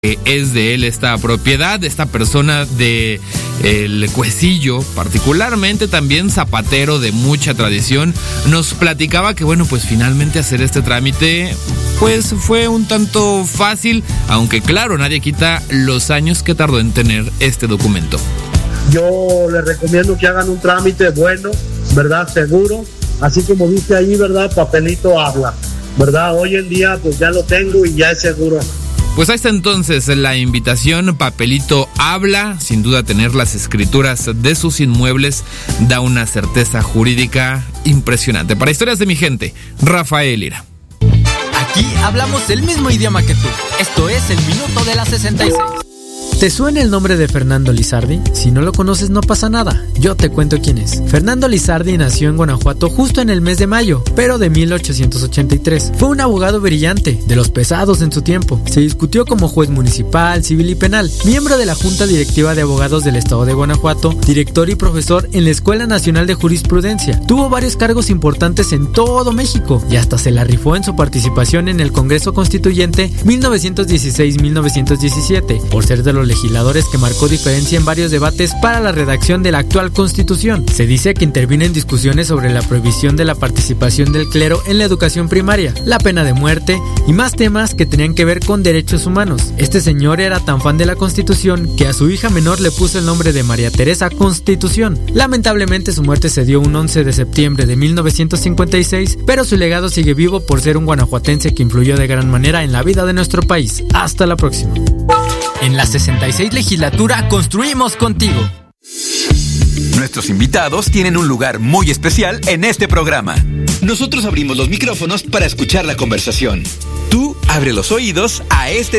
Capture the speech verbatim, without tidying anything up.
que es de él esta propiedad, esta persona de el Cuecillo, particularmente también zapatero de mucha tradición, nos platicaba que bueno, pues finalmente hacer este trámite pues fue un tanto fácil, aunque claro, nadie quita los años que tardó en tener este documento. Yo les recomiendo que hagan un trámite bueno, ¿verdad? Seguro, así como dice ahí, ¿verdad? Papelito habla, ¿verdad? Hoy en día pues ya lo tengo y ya es seguro. Pues ahí está entonces la invitación, Papelito habla, sin duda tener las escrituras de sus inmuebles da una certeza jurídica impresionante. Para Historias de mi Gente, Rafael Lira. Aquí hablamos el mismo idioma que tú, esto es el Minuto de la sesenta y seis. ¿Te suena el nombre de Fernando Lizardi? Si no lo conoces no pasa nada, yo te cuento quién es. Fernando Lizardi nació en Guanajuato justo en el mes de mayo, pero de mil ochocientos ochenta y tres. Fue un abogado brillante, de los pesados en su tiempo. Se discutió como juez municipal, civil y penal, miembro de la Junta Directiva de Abogados del Estado de Guanajuato, director y profesor en la Escuela Nacional de Jurisprudencia. Tuvo varios cargos importantes en todo México y hasta se la rifó en su participación en el Congreso Constituyente mil novecientos dieciséis a mil novecientos diecisiete, por ser de los legisladores que marcó diferencia en varios debates para la redacción de la actual Constitución. Se dice que intervino en discusiones sobre la prohibición de la participación del clero en la educación primaria, la pena de muerte y más temas que tenían que ver con derechos humanos. Este señor era tan fan de la Constitución que a su hija menor le puso el nombre de María Teresa Constitución. Lamentablemente su muerte se dio un once de septiembre de mil novecientos cincuenta y seis, pero su legado sigue vivo por ser un guanajuatense que influyó de gran manera en la vida de nuestro país. Hasta la próxima. En la sesenta y seis legislatura construimos contigo. Nuestros invitados tienen un lugar muy especial en este programa. Nosotros abrimos los micrófonos para escuchar la conversación. Tú abre los oídos a este